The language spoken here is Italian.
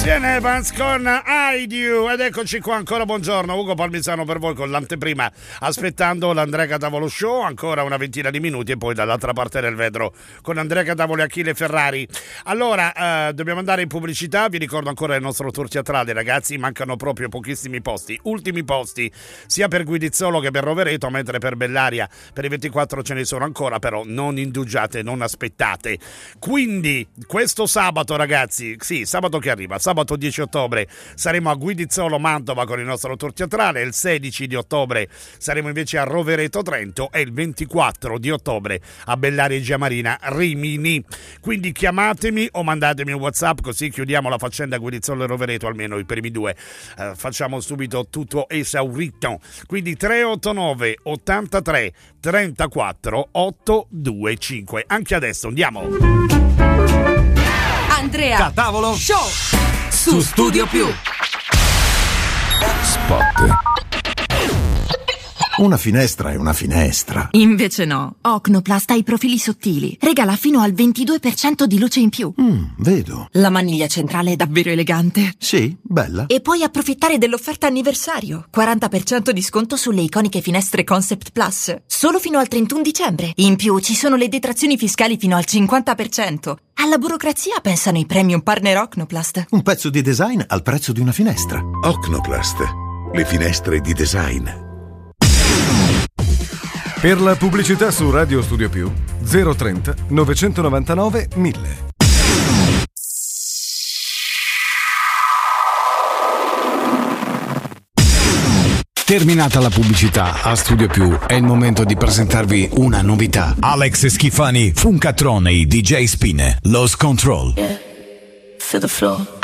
Siena Evans con I Do, ed eccoci qua ancora. Buongiorno, Ugo Palmisano per voi con l'anteprima, aspettando l'Andrea Catavolo Show, ancora una ventina di minuti, e poi dall'altra parte del vetro con Andrea Catavolo e Achille Ferrari. Allora, dobbiamo andare in pubblicità. Vi ricordo ancora il nostro tour teatrale, ragazzi, mancano proprio pochissimi posti, ultimi posti sia per Guidizzolo che per Rovereto, mentre per Bellaria per i 24 ce ne sono ancora, però non indugiate, non aspettate. Quindi questo sabato, ragazzi, sì, sabato che arriva, sabato 10 ottobre saremo a Guidizzolo Mantova con il nostro tour teatrale, il 16 di ottobre saremo invece a Rovereto Trento e il 24 di ottobre a Bellaria Giamarina Rimini. Quindi chiamatemi o mandatemi un WhatsApp, così chiudiamo la faccenda Guidizzolo e Rovereto, almeno i primi due, facciamo subito tutto esaurito. Quindi 389 83 34 825. Anche adesso andiamo. Andrea Catavolo Show su Studio Più. Spot. Una finestra è una finestra. Invece no, Ocnoplast ha i profili sottili. Regala fino al 22% di luce in più. Vedo. La maniglia centrale è davvero elegante. Sì, bella. E puoi approfittare dell'offerta anniversario. 40% di sconto sulle iconiche finestre Concept Plus. Solo fino al 31 dicembre. In più ci sono le detrazioni fiscali fino al 50%. Alla burocrazia pensano i premium partner Ocnoplast. Un pezzo di design al prezzo di una finestra. Ocnoplast, le finestre di design. Per la pubblicità su Radio Studio Più 030 999 1000. Terminata la pubblicità a Studio Più, è il momento di presentarvi una novità. Alex Schifani, Funkatrone, DJ Spin, Lost Control. Yeah, feel the flow.